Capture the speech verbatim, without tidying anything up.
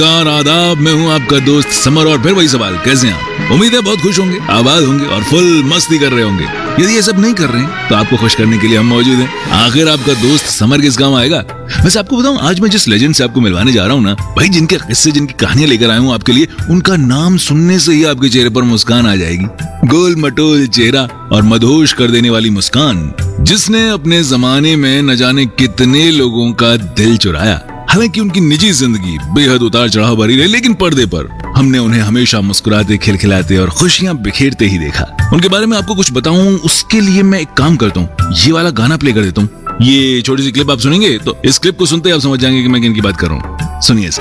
नमस्कार, आदाब। मैं हूँ आपका दोस्त समर और फिर वही सवाल, कैसे हैं आप? उम्मीद है बहुत खुश होंगे, आबाद होंगे और फुल मस्ती कर रहे होंगे। यदि ये सब नहीं कर रहे हैं तो आपको खुश करने के लिए हम मौजूद हैं। आखिर आपका दोस्त समर किस काम आएगा? वैसे आपको बताऊं, आज मैं जिस लेजेंड से आपको मिलवाने जा रहा हूँ ना भाई, जिनके किस्से जिनकी कहानियां लेकर आया हूँ आपके लिए, उनका नाम सुनने से ही आपके चेहरे पर मुस्कान आ जाएगी। गोल मटोल चेहरा और मदहोश कर देने वाली मुस्कान, जिसने अपने जमाने में न जाने कितने लोगों का दिल चुराया। हालांकि उनकी निजी जिंदगी बेहद उतार चढ़ाव भरी रही, लेकिन पर्दे पर हमने उन्हें हमेशा मुस्कुराते, खिलखिलाते और खुशियां बिखेरते ही देखा। उनके बारे में आपको कुछ बताऊं, उसके लिए मैं एक काम करता हूँ, ये वाला गाना प्ले कर देता हूँ। ये छोटी सी क्लिप आप सुनेंगे तो इस क्लिप को सुनते ही आप समझ जाएंगे कि मैं किन की बात कर रहा हूँ। सुनिए।